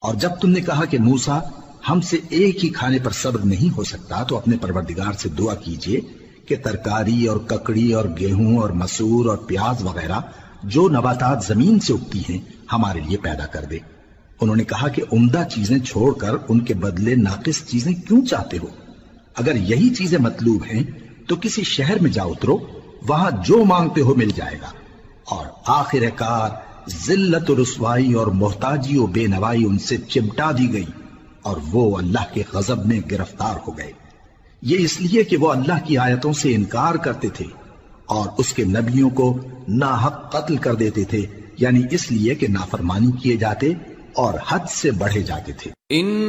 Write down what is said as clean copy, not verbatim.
और जब तुमने कहा कि मूसा हमसे एक ही खाने पर सब्र नहीं हो सकता, तो अपने परवरदिगार से दुआ कीजिए कि तरकारी और ककड़ी और गेहूं और मसूर और प्याज वगैरह जो नबातात जमीन से उगती हैं हमारे लिए पैदा कर दे। उन्होंने कहा कि उम्दा चीजें छोड़कर उनके बदले नाकिस चीजें क्यों चाहते हो? अगर यही चीजें मतलूब हैं तो किसी शहर में जा उतरो, वहां जो मांगते हो मिल जाएगा। और आखिरकार जिल्लत रुसवाई और मोहताजी और बेनवाई उनसे चिमटा दी गई और वो अल्लाह के गजब में गिरफ्तार हो गए। ये इसलिए कि वो अल्लाह की आयतों से इनकार करते थे और उसके नबियों को नाहक कत्ल कर देते थे, यानी इसलिए कि नाफरमानी किए जाते और हद से बढ़े जाते थे।